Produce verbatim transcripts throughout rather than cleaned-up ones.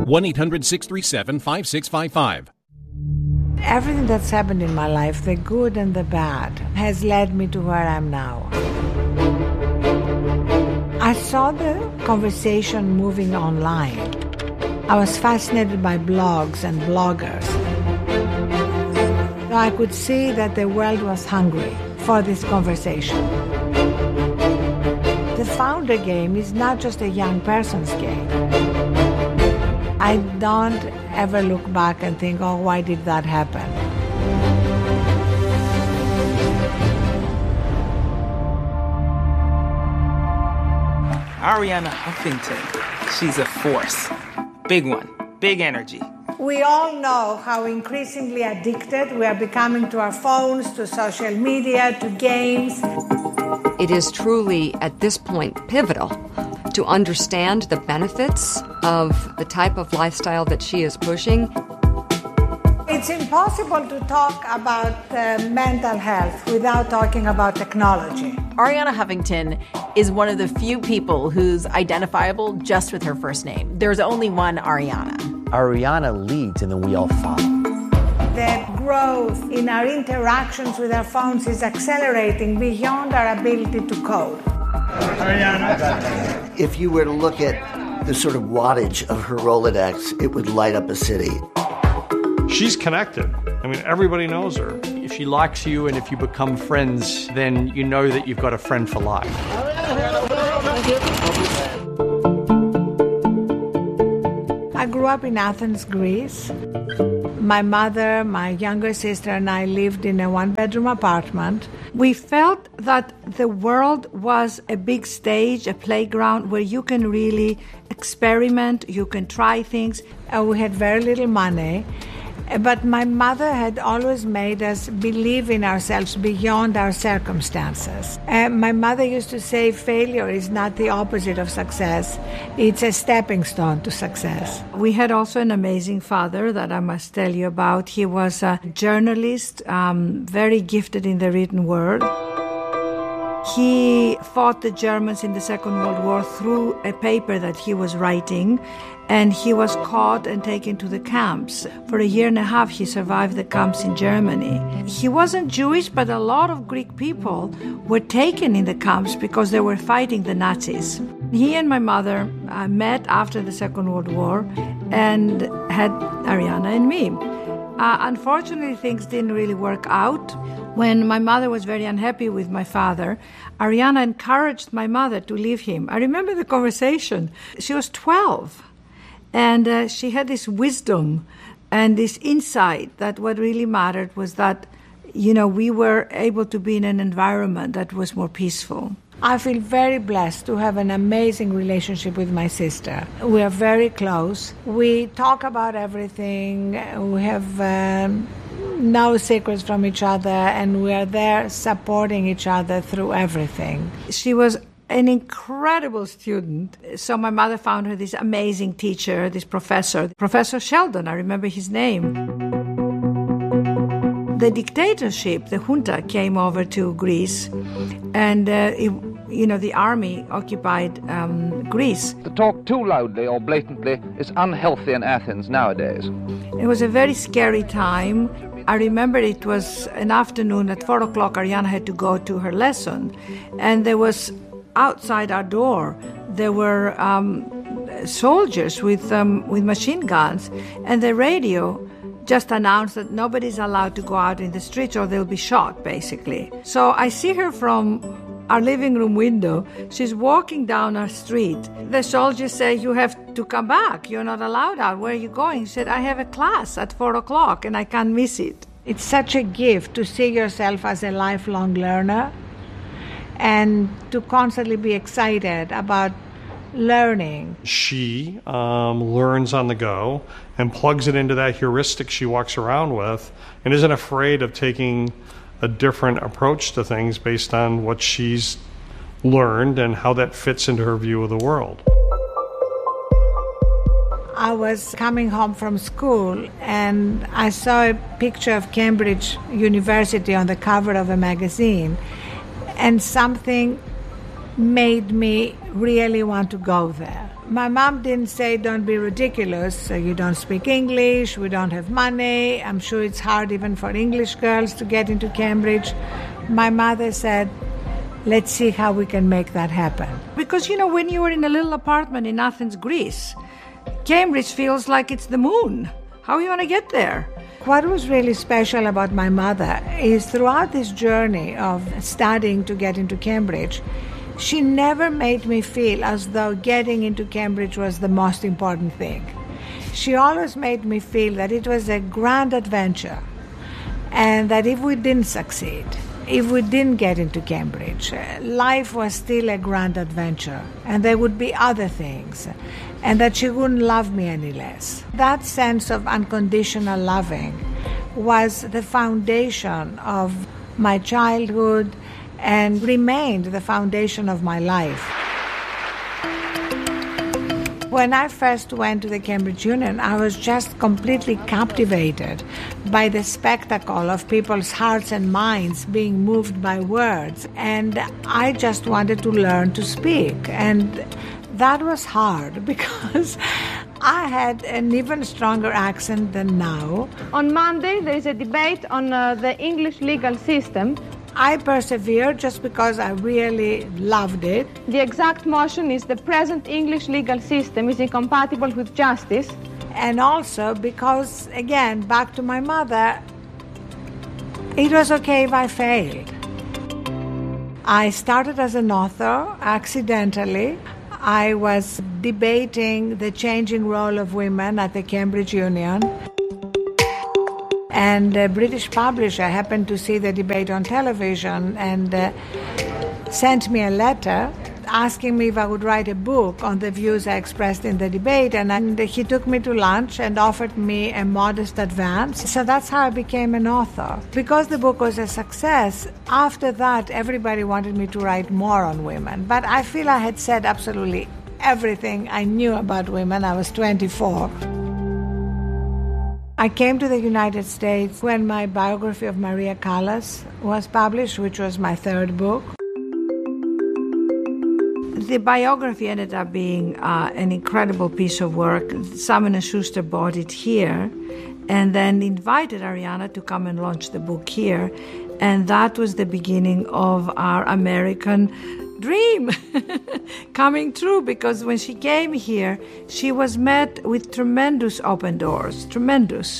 one eight hundred six three seven five six five five. Everything that's happened in my life, the good and the bad, has led me to where I am now. I saw the conversation moving online. I was fascinated by blogs and bloggers. I could see that the world was hungry for this conversation. The founder game is not just a young person's game. I don't ever look back and think, oh, why did that happen? Arianna Huffington, she's a force. Big one, big energy. We all know how increasingly addicted we are becoming to our phones, to social media, to games. It is truly, at this point, pivotal to understand the benefits of the type of lifestyle that she is pushing. It's impossible to talk about uh, mental health without talking about technology. Arianna Huffington is one of the few people who's identifiable just with her first name. There's only one Arianna. Arianna leads and then we all follow. The growth in our interactions with our phones is accelerating beyond our ability to code. Arianna. If you were to look at the sort of wattage of her Rolodex, it would light up a city. She's connected. I mean, everybody knows her. If she likes you and if you become friends, then you know that you've got a friend for life. I grew up in Athens, Greece. My mother, my younger sister, and I lived in a one-bedroom apartment. We felt that the world was a big stage, a playground where you can really experiment, you can try things. Uh, we had very little money. But my mother had always made us believe in ourselves beyond our circumstances. Uh, my mother used to say failure is not the opposite of success. It's a stepping stone to success. We had also an amazing father that I must tell you about. He was a journalist, um, very gifted in the written word. He fought the Germans in the Second World War through a paper that he was writing, and he was caught and taken to the camps. For a year and a half, he survived the camps in Germany. He wasn't Jewish, but a lot of Greek people were taken in the camps because they were fighting the Nazis. He and my mother uh, met after the Second World War and had Arianna and me. Uh, unfortunately, things didn't really work out. When my mother was very unhappy with my father, Arianna encouraged my mother to leave him. I remember the conversation. She was twelve, and uh, she had this wisdom and this insight that what really mattered was that, you know, we were able to be in an environment that was more peaceful. I feel very blessed to have an amazing relationship with my sister. We are very close. We talk about everything. We have um, no secrets from each other, and we are there supporting each other through everything. She was an incredible student. So my mother found her this amazing teacher, this professor, Professor Sheldon, I remember his name. The dictatorship, the junta, came over to Greece, and uh, it, you know, the army occupied um, Greece. To talk too loudly or blatantly is unhealthy in Athens nowadays. It was a very scary time. I remember it was an afternoon at four o'clock. Arianna had to go to her lesson, and there was outside our door there were um, soldiers with um, with machine guns, and the radio just announced that nobody's allowed to go out in the streets or they'll be shot, basically. So I see her from our living room window. She's walking down our street. The soldiers say, you have to come back. You're not allowed out. Where are you going? She said, I have a class at four o'clock and I can't miss it. It's such a gift to see yourself as a lifelong learner and to constantly be excited about learning. She um, learns on the go and plugs it into that heuristic she walks around with and isn't afraid of taking a different approach to things based on what she's learned and how that fits into her view of the world. I was coming home from school and I saw a picture of Cambridge University on the cover of a magazine, and something made me really want to go there. My mom didn't say, don't be ridiculous, you don't speak English, we don't have money, I'm sure it's hard even for English girls to get into Cambridge. My mother said, let's see how we can make that happen. Because, you know, when you were in a little apartment in Athens, Greece, Cambridge feels like it's the moon. How are you going to get there? What was really special about my mother is throughout this journey of studying to get into Cambridge, she never made me feel as though getting into Cambridge was the most important thing. She always made me feel that it was a grand adventure, and that if we didn't succeed, if we didn't get into Cambridge, life was still a grand adventure, and there would be other things, and that she wouldn't love me any less. That sense of unconditional loving was the foundation of my childhood and remained the foundation of my life. When I first went to the Cambridge Union, I was just completely captivated by the spectacle of people's hearts and minds being moved by words. And I just wanted to learn to speak. And that was hard because I had an even stronger accent than now. On Monday, there is a debate on uh, the English legal system. I persevered just because I really loved it. The exact motion is the present English legal system is incompatible with justice. And also because, again, back to my mother, it was okay if I failed. I started as an author accidentally. I was debating the changing role of women at the Cambridge Union. And a British publisher happened to see the debate on television and uh, sent me a letter asking me if I would write a book on the views I expressed in the debate. And, and he took me to lunch and offered me a modest advance. So that's how I became an author. Because the book was a success, after that everybody wanted me to write more on women. But I feel I had said absolutely everything I knew about women. I was twenty-four. I came to the United States when my biography of Maria Callas was published, which was my third book. The biography ended up being uh, an incredible piece of work. Simon and Schuster bought it here and then invited Arianna to come and launch the book here. And that was the beginning of our American dream coming true, because when she came here, she was met with tremendous open doors, tremendous.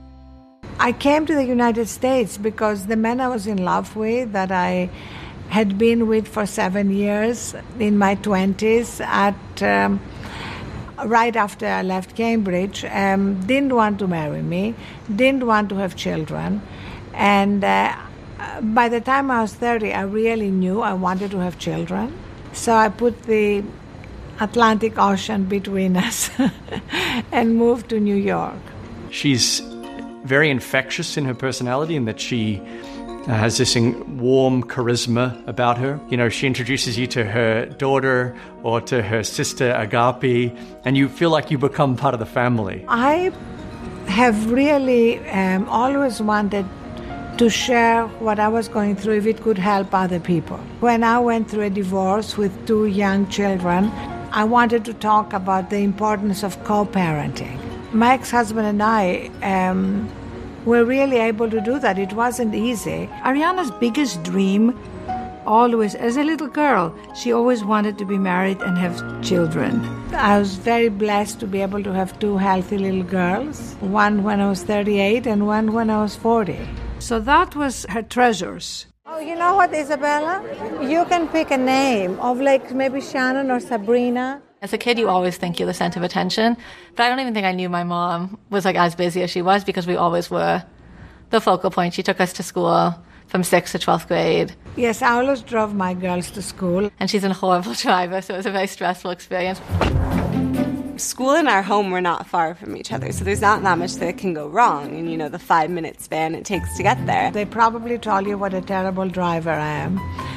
I came to the United States because the man I was in love with, that I had been with for seven years in my twenties, at um, right after I left Cambridge, um, didn't want to marry me, didn't want to have children, and uh, by the time I was thirty, I really knew I wanted to have children. So I put the Atlantic Ocean between us and moved to New York. She's very infectious in her personality in that she uh, has this in- warm charisma about her. You know, she introduces you to her daughter or to her sister Agape, and you feel like you become part of the family. I have really um, always wanted to share what I was going through if it could help other people. When I went through a divorce with two young children, I wanted to talk about the importance of co-parenting. My ex-husband and I um, were really able to do that. It wasn't easy. Arianna's biggest dream, always, as a little girl, she always wanted to be married and have children. I was very blessed to be able to have two healthy little girls, one when I was thirty-eight and one when I was forty. So that was her treasures. Oh, you know what, Isabella? You can pick a name of like maybe Shannon or Sabrina. As a kid, you always think you're the center of attention. But I don't even think I knew my mom was like as busy as she was, because we always were the focal point. She took us to school from sixth to twelfth grade. Yes, I always drove my girls to school. And she's a horrible driver, so it was a very stressful experience. School and our home were not far from each other, so there's not that much that can go wrong in, you know, the five-minute span it takes to get there. They probably told you what a terrible driver I am.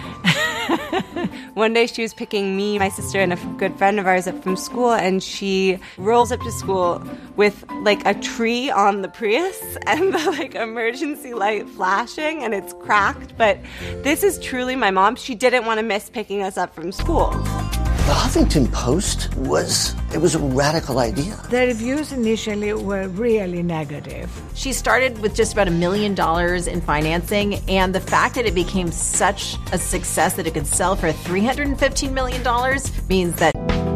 One day she was picking me, my sister, and a good friend of ours up from school, and she rolls up to school with like a tree on the Prius and the like emergency light flashing, and it's cracked. But this is truly my mom. She didn't want to miss picking us up from school. The Huffington Post was, it was a radical idea. The reviews initially were really negative. She started with just about a million dollars in financing, and the fact that it became such a success that it could sell for three hundred fifteen million dollars means that